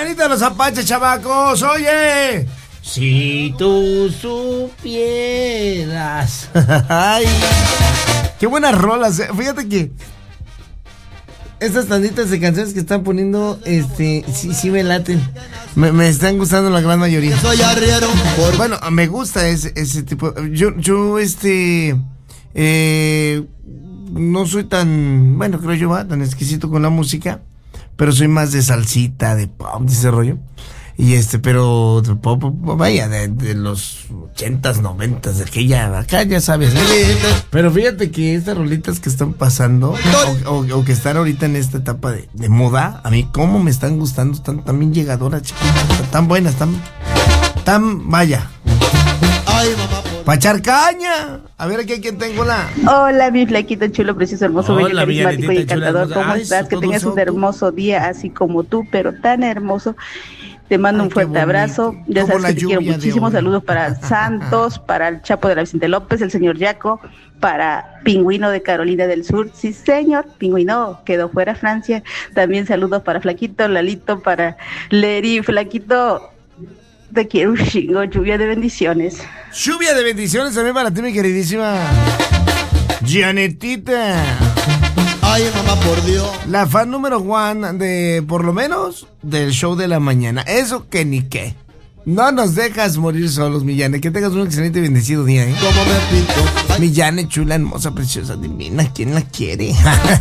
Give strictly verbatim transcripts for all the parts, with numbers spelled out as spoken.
mañanita de los Apaches, chamacos. Oye, si tú supieras. Ay, qué buenas rolas. Fíjate que estas tanditas de canciones que están poniendo, este, sí, sí me laten. Me, me están gustando la gran mayoría. Soy arriero. Por... Bueno, me gusta ese, ese tipo. Yo, yo, este, eh, no soy tan, bueno, creo yo, va, tan exquisito con la música, pero soy más de salsita, de pop, de ese rollo. Y este, pero de pop, vaya, de, de los ochentas, noventas, de que ya, acá ya sabes, ¿no? Pero fíjate que estas rolitas que están pasando, o, o, o que están ahorita en esta etapa de, de moda, a mí cómo me están gustando, están también llegadoras, chiquitas, tan buenas, tan, tan, vaya. Ay, mamá. Pa' echar caña. A ver aquí a quién tengo la. Hola, mi flaquito chulo, precioso, hermoso, bello, Hola, carismático y encantador. chula, ¿Cómo ay, estás? Que tengas un tú. hermoso día, así como tú, pero tan hermoso. Te mando Ay, un fuerte qué abrazo. Ya Como sabes la que te quiero lluvia de muchísimo. oro. Saludos para Santos, para el Chapo de la Vicente López, el señor Yaco, para Pingüino de Carolina del Sur. Sí, señor, Pingüino quedó fuera Francia. También saludos para Flaquito, Lalito, para Leri. Flaquito, te quiero un chingo. Lluvia de bendiciones. Lluvia de bendiciones también para ti, mi queridísima Janetita. Ay, mamá, por Dios. La fan número one de, por lo menos, del show de la mañana. Eso que ni qué. No nos dejas morir solos, mi Yane. Que tengas un excelente y bendecido día, ¿eh? ¿Cómo me pinto? Ay. Mi Yane, chula, hermosa, preciosa, divina. ¿Quién la quiere?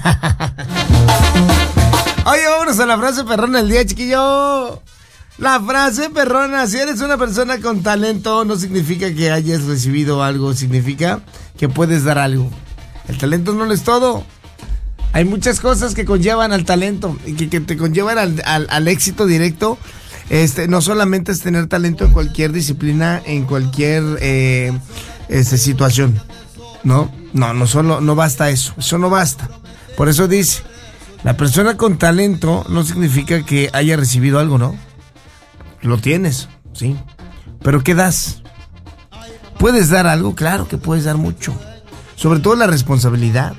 Oye, vámonos a la frase perrona del día, chiquillo. La frase perrona: si eres una persona con talento, no significa que hayas recibido algo, significa que puedes dar algo. El talento no lo es todo. Hay muchas cosas que conllevan al talento y que, que te conllevan al, al, al éxito directo. Este, no solamente es tener talento en cualquier disciplina, en cualquier eh, este, situación. No, no, no solo, no basta eso. Eso no basta. Por eso dice, la persona con talento no significa que haya recibido algo, ¿no? Lo tienes, sí. Pero ¿qué das? ¿Puedes dar algo? Claro que puedes dar mucho. Sobre todo la responsabilidad.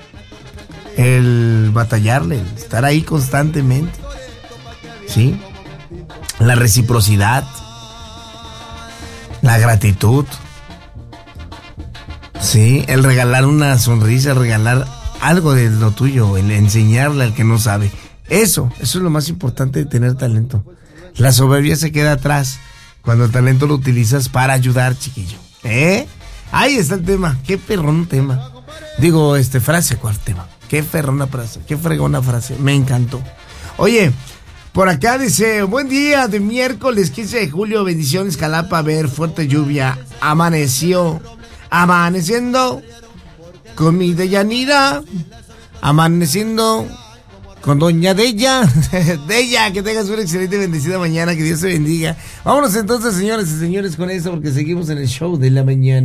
El batallarle, el estar ahí constantemente, ¿sí? La reciprocidad, la gratitud, ¿sí? El regalar una sonrisa, regalar algo de lo tuyo, el enseñarle al que no sabe. Eso, eso es lo más importante de tener talento. La soberbia se queda atrás cuando el talento lo utilizas para ayudar, chiquillo. ¿Eh? Ahí está el tema. Qué perrón tema. Digo, este, frase, ¿cuál tema? Qué ferrona frase, qué fregona frase, me encantó. Oye, por acá dice, buen día de miércoles quince de julio, bendiciones, Jalapa, a ver, fuerte lluvia, amaneció, amaneciendo con mi Deyanira, amaneciendo con doña Deya, Deya, que tengas una excelente y bendecida mañana, que Dios te bendiga. Vámonos entonces, señores y señores, con esto, porque seguimos en el show de la mañana.